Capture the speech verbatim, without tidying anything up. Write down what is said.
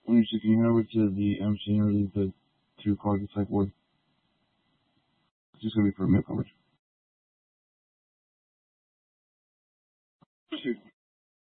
When you can you head over to the M C and release the two cards of type word? It's just gonna be for mid coverage.